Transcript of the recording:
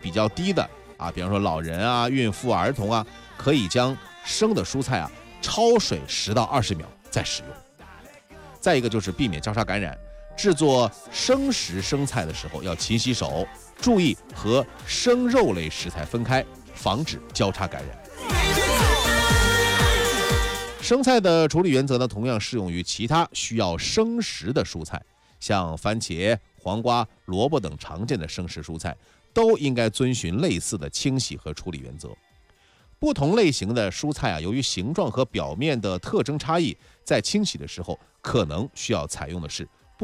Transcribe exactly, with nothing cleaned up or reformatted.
比较低的啊，比方说老人啊、孕妇、儿童啊，可以将生的蔬菜啊焯水十到二十秒再使用。再一个就是避免交叉感染，制作生食生菜的时候要勤洗手，注意和生肉类食材分开，防止交叉感染。生菜的处理原则呢，同样适用于其他需要生食的蔬菜，像番茄、黄瓜、萝卜等常见的生食蔬菜，都应该遵循类似的清洗和处理原则。不同类型的蔬菜啊，由于形状和表面的特征差异，在清洗的时候可能需要采用的是